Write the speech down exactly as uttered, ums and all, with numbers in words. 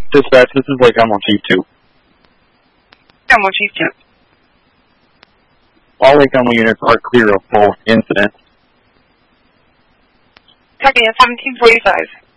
Dispatch, this is Lake Elmo Chief two. Elmo Chief two. All Lake Elmo units are clear of both incidents. Checking at seventeen forty-five.